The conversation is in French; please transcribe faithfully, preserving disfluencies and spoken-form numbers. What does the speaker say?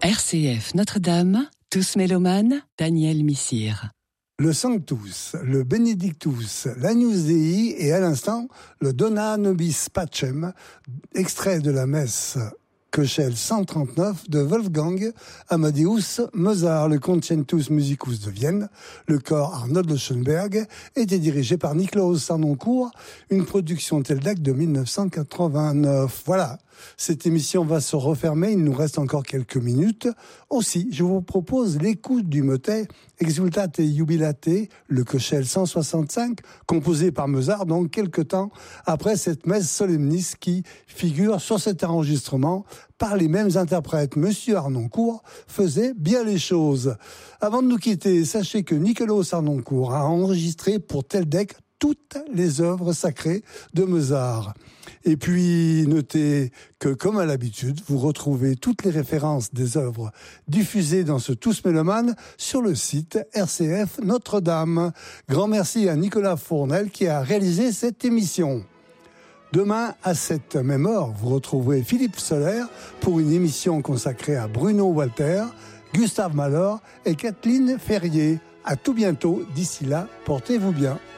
R C F Notre-Dame, tous mélomanes, Daniel Missire. Le Sanctus, le Benedictus, l'Agnus Dei et à l'instant le Dona Nobis Pacem, extrait de la messe Köchel cent trente-neuf de Wolfgang Amadeus Mozart. Le Concertus Musicus de Vienne, le chœur Arnold de Schoenberg, était dirigé par Niklaus Harnoncourt, une production Teldec de dix-neuf cent quatre-vingt-neuf. Voilà. Cette émission va se refermer, il nous reste encore quelques minutes. Aussi, je vous propose l'écoute du motet Exultate Jubilate, le Köchel cent soixante-cinq, composé par Mozart, donc quelques temps après cette messe solemnis qui figure sur cet enregistrement par les mêmes interprètes. Monsieur Harnoncourt faisait bien les choses. Avant de nous quitter, sachez que Niklaus Harnoncourt a enregistré pour Teldec toutes les œuvres sacrées de Mozart. Et puis, notez que, comme à l'habitude, vous retrouvez toutes les références des œuvres diffusées dans ce Tous Mélomanes sur le site R C F Notre-Dame. Grand merci à Nicolas Fournel qui a réalisé cette émission. Demain, à cette même heure, vous retrouverez Philippe Soler pour une émission consacrée à Bruno Walter, Gustave Mahler et Kathleen Ferrier. À tout bientôt. D'ici là, portez-vous bien.